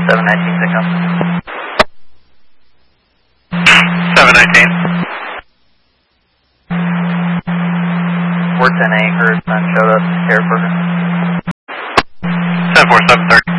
719 pickup. 719. 410 acres, then showed us care for 74730.